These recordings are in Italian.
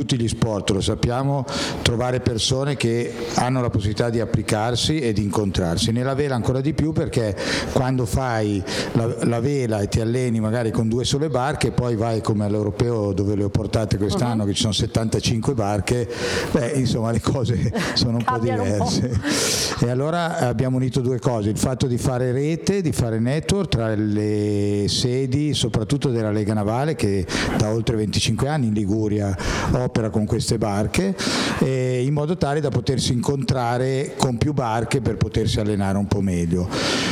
tutti gli sport, lo sappiamo, trovare persone che hanno la possibilità di applicarsi e di incontrarsi. Nella vela ancora di più, perché quando fai la vela e ti alleni magari con 2 sole barche, poi vai come all'Europeo dove le ho portate quest'anno, che ci sono 75 barche, insomma le cose sono un po' diverse. E allora abbiamo unito 2 cose: il fatto di fare rete, di fare network tra le sedi, soprattutto della Lega Navale, che da oltre 25 anni in Liguria opera con queste barche, in modo tale da potersi incontrare con più barche per potersi allenare un po' meglio.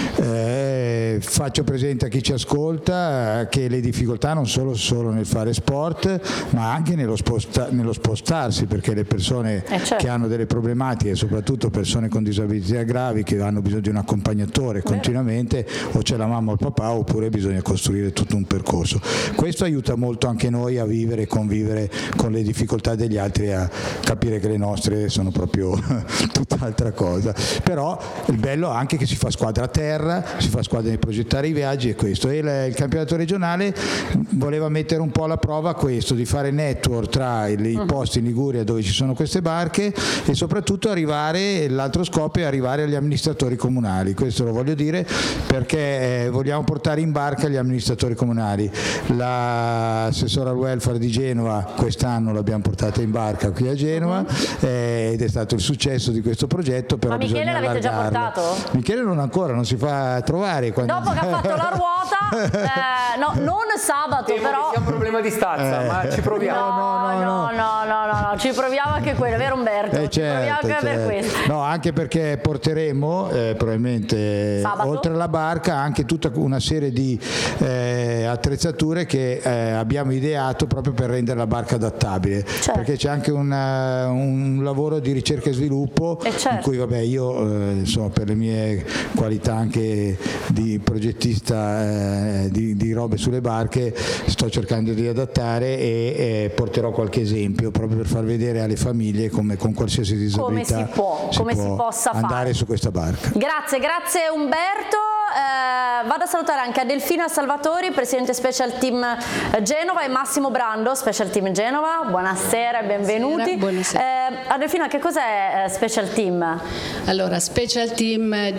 Faccio presente a chi ci ascolta che le difficoltà non solo nel fare sport, ma anche nello spostarsi, perché le persone che hanno delle problematiche, soprattutto persone con disabilità gravi che hanno bisogno di un accompagnatore continuamente, o c'è la mamma o il papà, oppure bisogna costruire tutto un percorso. Questo aiuta molto anche noi a vivere e convivere con le difficoltà degli altri e a capire che le nostre sono proprio tutt'altra cosa. Però il bello anche che si fa squadra a terra, si fa squadra nel progettare i viaggi, e questo. E il campionato regionale voleva mettere un po' alla prova questo, di fare network tra i posti in Liguria dove ci sono queste barche, e soprattutto l'altro scopo è arrivare agli amministratori comunali. Questo lo voglio dire perché vogliamo portare in barca gli amministratori comunali. L'assessore al welfare di Genova quest'anno l'abbiamo portata in barca qui a Genova, ed è stato il successo di questo progetto. Però ma Michele l'avete già portato? Michele non si fa trovare dopo che ha fatto la ruota, no, non sabato, però sia un problema di stazza, ma ci proviamo. No, ci proviamo anche quello, vero Umberto? Ci proviamo anche per questo. No, anche perché porteremo probabilmente sabato, oltre alla barca anche tutta una serie di attrezzature che abbiamo ideato proprio per rendere la barca adattabile, perché c'è anche un lavoro di ricerca e sviluppo, in cui io insomma, per le mie qualità anche di progettista di robe sulle barche, sto cercando di adattare, e porterò qualche esempio proprio per far vedere alle famiglie come con qualsiasi disabilità come si possa andare fare su questa barca. Grazie Umberto. Vado a salutare anche Adelfina Salvatori, presidente Special Team Genova, e Massimo Brando, Special Team Genova. Buonasera e benvenuti. Buonasera. Adelfina, che cos'è Special Team? Allora, Special Team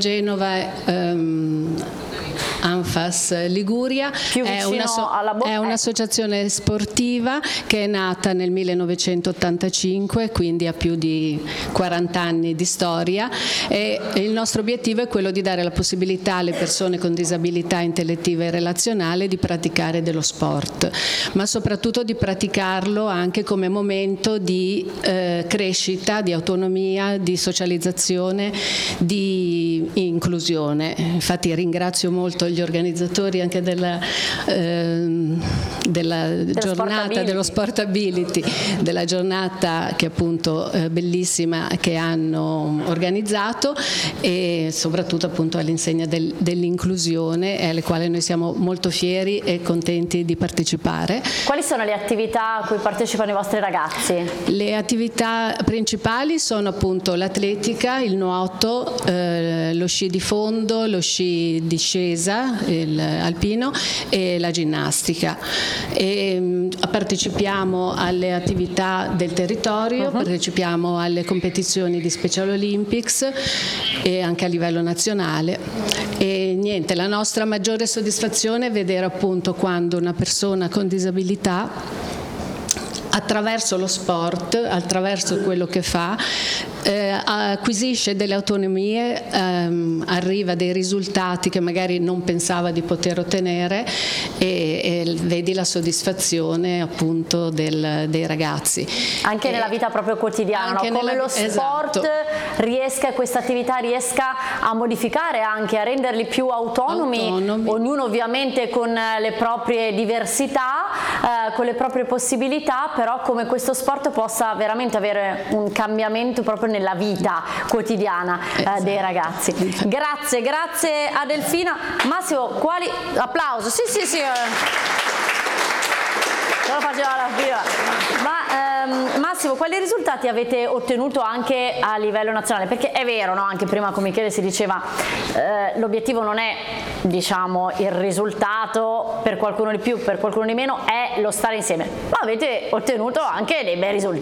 Genova Anfas Liguria è un'associazione sportiva che è nata nel 1985, quindi ha più di 40 anni di storia, e il nostro obiettivo è quello di dare la possibilità alle persone con disabilità intellettiva e relazionale di praticare dello sport, ma soprattutto di praticarlo anche come momento di crescita, di autonomia, di socializzazione, di inclusione. Infatti ringrazio molto gli organizzatori anche della giornata dello Sportability, della giornata che appunto bellissima che hanno organizzato, e soprattutto appunto all'insegna dell'inclusione, alle quali noi siamo molto fieri e contenti di partecipare. Quali sono le attività a cui partecipano i vostri ragazzi? Le attività principali sono appunto l'atletica, il nuoto, lo sci di fondo, lo sci discesa, il alpino, e la ginnastica. E partecipiamo alle attività del territorio, partecipiamo alle competizioni di Special Olympics e anche a livello nazionale. E niente, la nostra maggiore soddisfazione è vedere appunto quando una persona con disabilità, attraverso lo sport, attraverso quello che fa, acquisisce delle autonomie, arriva a dei risultati che magari non pensava di poter ottenere, e vedi la soddisfazione appunto dei ragazzi. Anche nella vita proprio quotidiana, come lo sport riesca, questa attività riesca a modificare, anche a renderli più autonomi, ognuno ovviamente con le proprie diversità, con le proprie possibilità, però come questo sport possa veramente avere un cambiamento proprio nella vita quotidiana dei ragazzi. Grazie Adelfina. Massimo, quali applauso? Sì. Non lo faceva alla fila. Ma Massimo, quali risultati avete ottenuto anche a livello nazionale? Perché è vero, no? Anche prima con Michele si diceva l'obiettivo non è, diciamo, il risultato, per qualcuno di più, per qualcuno di meno, è lo stare insieme, ma avete ottenuto anche dei bei risultati.